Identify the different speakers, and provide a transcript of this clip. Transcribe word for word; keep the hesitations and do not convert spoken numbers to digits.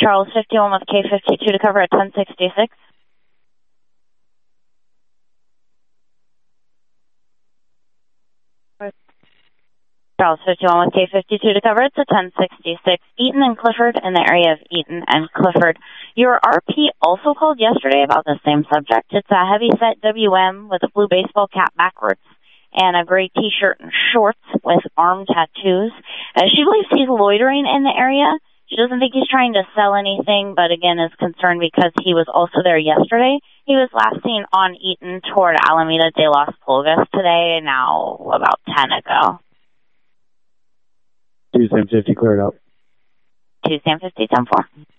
Speaker 1: Charles fifty-one with K fifty-two to cover at ten sixty-six. Charles fifty-one with K fifty-two to cover, it's a ten sixty-six. Eaton and Clifford in the area of Eaton and Clifford. Your R P also called yesterday about the same subject. It's a heavy-set W M with a blue baseball cap backwards and a gray T-shirt and shorts with arm tattoos. Uh, she believes he's loitering in the area. She doesn't think he's trying to sell anything, but again is concerned because he was also there yesterday. He was last seen on Eaton toward Alameda de las Pulgas today, now about ten ago.
Speaker 2: Tuesday fifty cleared up.
Speaker 1: Tuesday fifty, ten four.